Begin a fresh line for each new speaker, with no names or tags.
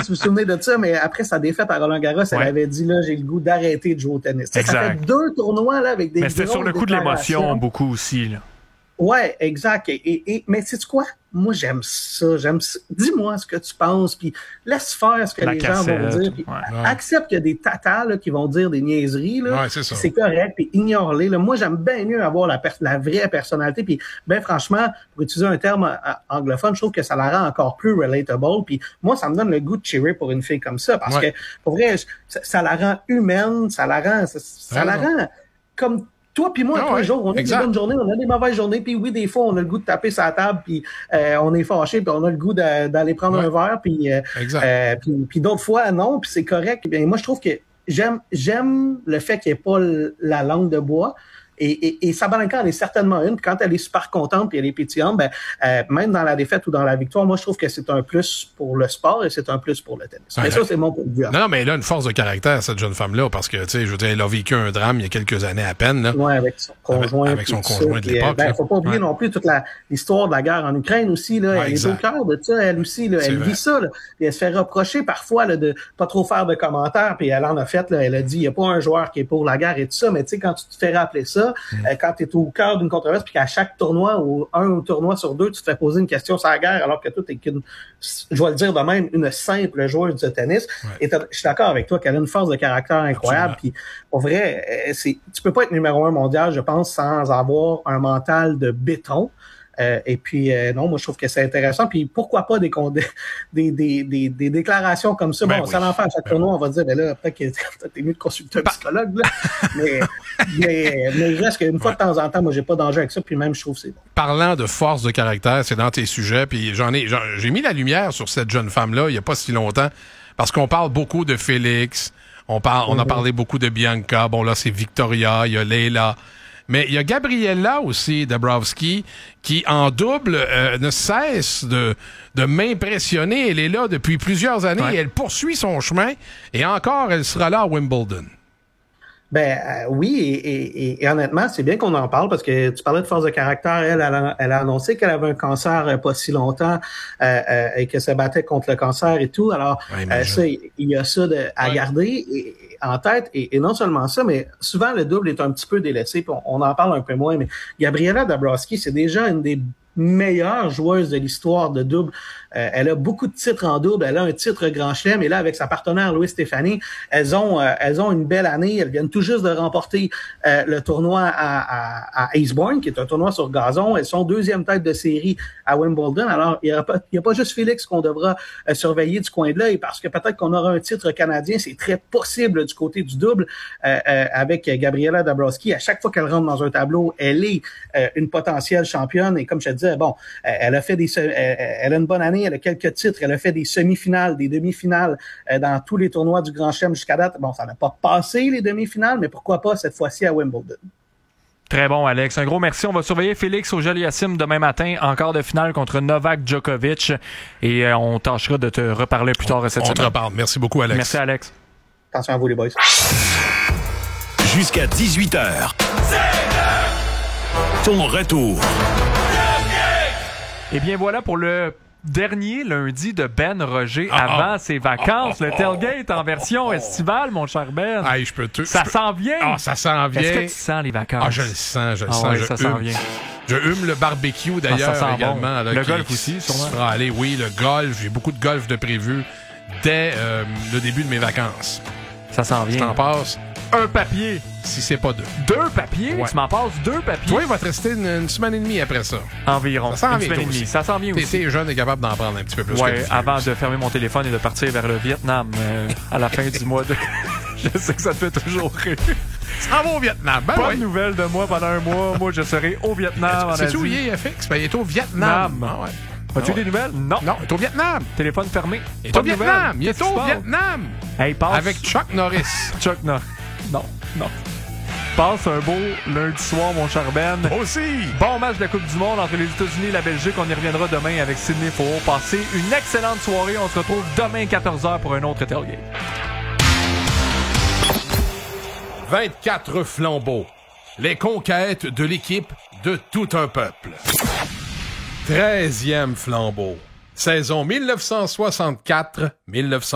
si vous vous souvenez de ça, mais après sa défaite à Roland-Garros, elle avait dit, là, j'ai le goût d'arrêter de jouer au tennis. Ça fait 2 tournois, là, avec des
mais c'était sur le coup de l'émotion, beaucoup aussi, là.
Ouais, exact. Mais sais-tu quoi? Moi, j'aime ça. Dis-moi ce que tu penses, puis laisse faire ce que les gens vont dire. Puis accepte qu'il y a des tatas là, qui vont dire des niaiseries. Là,
ouais, c'est
correct, puis ignore-les. Là. Moi, j'aime bien mieux avoir la vraie personnalité. Puis, ben franchement, pour utiliser un terme anglophone, je trouve que ça la rend encore plus relatable. Puis moi, ça me donne le goût de cheerer pour une fille comme ça, parce que, pour vrai, ça la rend humaine, ça la rend comme toi puis moi, tous les jours, on a des bonnes journées, on a des mauvaises journées, puis oui, des fois, on a le goût de taper sa table, puis on est fâché, puis on a le goût d'aller prendre un verre, puis d'autres fois, non, puis c'est correct. Bien, moi, je trouve que j'aime le fait qu'il n'y ait pas la langue de bois. Et Sabalenka en est certainement une. Puis quand elle est super contente puis elle est pétillante, même dans la défaite ou dans la victoire, moi je trouve que c'est un plus pour le sport et c'est un plus pour le tennis. Mais ça, c'est mon point de vue.
Non, mais elle a une force de caractère, cette jeune femme-là, parce que, tu sais, je veux dire, elle a vécu un drame il y a quelques années à peine. Là.
Ouais, avec son conjoint.
Avec son conjoint de l'époque.
Faut pas oublier non plus toute l'histoire de la guerre en Ukraine aussi. Là. Elle est au cœur de ça, elle aussi. Là. Elle vit ça. Là. Et elle se fait reprocher parfois là, de pas trop faire de commentaires. Puis elle en a fait. Là, elle a dit, il n'y a pas un joueur qui est pour la guerre et tout ça. Mais tu sais, quand tu te fais rappeler ça, quand tu es au cœur d'une controverse, puis qu'à chaque tournoi, ou un tournoi sur 2, tu te fais poser une question sur la guerre, alors que toi, t'es je vais le dire de même, une simple joueuse de tennis. Et je suis d'accord avec toi qu'elle a une force de caractère incroyable. Puis, pour vrai, tu peux pas être numéro 1 mondial, je pense, sans avoir un mental de béton. Et puis, non, moi, je trouve que c'est intéressant. Puis, pourquoi pas des déclarations comme ça? Bon, ça l'en fait à chaque tournoi, on va dire, là, peut-être que t'es mieux de consulter un psychologue, là. mais il reste qu'une fois de temps en temps, moi, j'ai pas d'enjeu avec ça. Puis même, je trouve que c'est bon.
Parlant de force de caractère, c'est dans tes sujets. Puis j'ai mis la lumière sur cette jeune femme-là il y a pas si longtemps. Parce qu'on parle beaucoup de Félix. On a parlé beaucoup de Bianca. Bon, là, c'est Victoria. Il y a Leila. Mais il y a Gabriela aussi, Dabrowski, qui en double ne cesse de m'impressionner. Elle est là depuis plusieurs années et elle poursuit son chemin. Et encore, elle sera là à Wimbledon.
Oui, et honnêtement, c'est bien qu'on en parle parce que tu parlais de force de caractère. Elle a annoncé qu'elle avait un cancer pas si longtemps et qu'elle se battait contre le cancer et tout. Alors, ça, il y a ça à garder en tête. Et non seulement ça, mais souvent le double est un petit peu délaissé. Puis on en parle un peu moins. Mais Gabriela Dabrowski, c'est déjà une des meilleure joueuse de l'histoire de double. Elle a beaucoup de titres en double. Elle a un titre Grand Chelem. Et là, avec sa partenaire Louise Stéphanie, elles ont une belle année. Elles viennent tout juste de remporter le tournoi à Eastbourne, qui est un tournoi sur gazon. Elles sont deuxième tête de série à Wimbledon. Alors, il y a pas juste Félix qu'on devra surveiller du coin de l'œil, parce que peut-être qu'on aura un titre canadien. C'est très possible du côté du double avec Gabriela Dabrowski. À chaque fois qu'elle rentre dans un tableau, elle est une potentielle championne. Et comme je te disais, bon, elle a une bonne année. Elle a quelques titres. Elle a fait des semi-finales, des demi-finales dans tous les tournois du Grand Chelem jusqu'à date. Bon, ça n'a pas passé les demi-finales, mais pourquoi pas cette fois-ci à Wimbledon.
Très bon, Alex. Un gros merci. On va surveiller Félix Auger-Aliassime demain matin en quart de finale contre Novak Djokovic. Et on tâchera de te reparler plus tard cette semaine.
On te reparle. Merci beaucoup, Alex.
Merci, Alex.
Attention à vous, les boys.
Jusqu'à 18h. Ton retour.
Et bien voilà pour le dernier lundi de Ben Roger avant ses vacances. Le tailgate en version estivale, mon cher Ben. Ça s'en vient.
Ça s'en vient.
Est-ce que tu sens les vacances?
Je le sens.
Ouais, ça s'en vient.
Je hume le barbecue d'ailleurs également.
Bon. Le golf aussi, sûrement.
Sera allé, oui, le golf. J'ai beaucoup de golf de prévu dès le début de mes vacances.
Ça s'en vient.
Je t'en passe
un papier.
Si c'est pas 2.
2 papiers? Ouais. Tu m'en passes 2 papiers?
Toi, il va te rester une semaine et demie après ça.
Environ.
Ça s'en
vient. Une semaine et demie. Ça s'en vient aussi.
T'es jeune et capable d'en prendre un petit peu plus.
Ouais, avant de fermer mon téléphone et de partir vers le Vietnam à la fin du mois de... Je sais que ça te fait toujours rire.
Ça va au Vietnam.
Pas de nouvelles de moi pendant un mois. Moi, je serai au Vietnam.
C'est où il est fixe? Il est au Vietnam.
As-tu des nouvelles? Non.
Non, il est au Vietnam.
Téléphone fermé.
Il est au Vietnam. Il est au Vietnam.
Hey, passe.
Avec Chuck Norris.
Chuck Norris. Non. Passe un beau lundi soir, mon cher Ben.
Aussi.
Bon match de la Coupe du Monde entre les États-Unis et la Belgique. On y reviendra demain avec Sidney Faux. Passez une excellente soirée. On se retrouve demain 14h pour un autre tailgate.
24 flambeaux. Les conquêtes de l'équipe de tout un peuple. 13e flambeau. Saison 1964-1965.